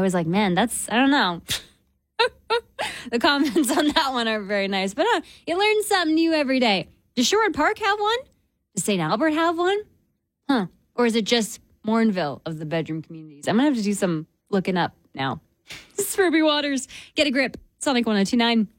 was like, man, I don't know. The comments on that one are very nice. But you learn something new every day. Does Sherwood Park have one? Does St. Albert have one? Huh. Or is it just Morinville of the bedroom communities? I'm going to have to do some looking up now. This is Ruby Waters. Get a grip. Sonic 102.9.